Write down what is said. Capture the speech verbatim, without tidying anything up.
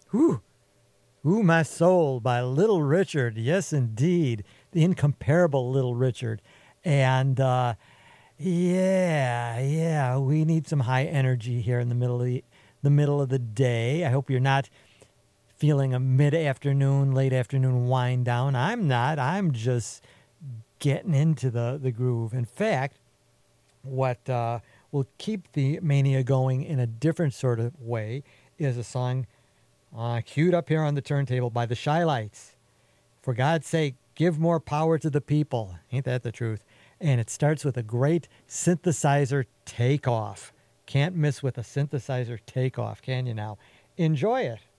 Whew. Ooh, My Soul by Little Richard. Yes, indeed. The incomparable Little Richard. And uh, yeah, yeah, we need some high energy here in the middle of the, the middle of the day. I hope you're not feeling a mid-afternoon, late afternoon wind down. I'm not. I'm just getting into the, the groove. In fact, what uh, will keep the mania going in a different sort of way is a song uh, queued up here on the turntable by the Shy Lights. For God's sake, give more power to the people. Ain't that the truth? And it starts with a great synthesizer takeoff. Can't miss with a synthesizer takeoff, can you now? Enjoy it.